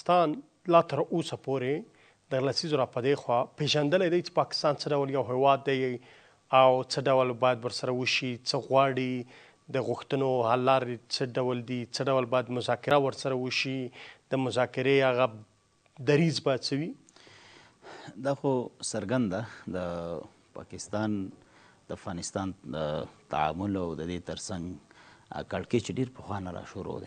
پاکستان لا تر اوسه پورې د لسیزو را په دې خوا پېژندلی دی چې پاکستان څه ډول یو هیواد دی او څه ډول باید ورسره وشي، څه غواړي، د غوښتنو حل لارې څه ډول دي، څه ډول باید مذاکره ورسره وشي، د مذاکرې هغه دریځ باید څه وي؟ دا خو څرګنده د پاکستان د افغانستان د تعامل او د دې ترڅنګ کړکېچ ډېر پخوا نه را شروع دی.